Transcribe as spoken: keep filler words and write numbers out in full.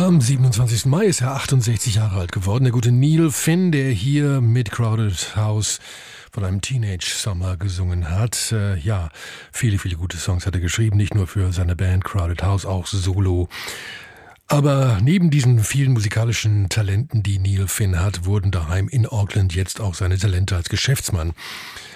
Am siebenundzwanzigsten Mai ist er achtundsechzig Jahre alt geworden. Der gute Neil Finn, der hier mit Crowded House von einem Teenage Summer gesungen hat. Äh, ja, viele, viele gute Songs hat er geschrieben, nicht nur für seine Band Crowded House, auch solo. Aber neben diesen vielen musikalischen Talenten, die Neil Finn hat, wurden daheim in Auckland jetzt auch seine Talente als Geschäftsmann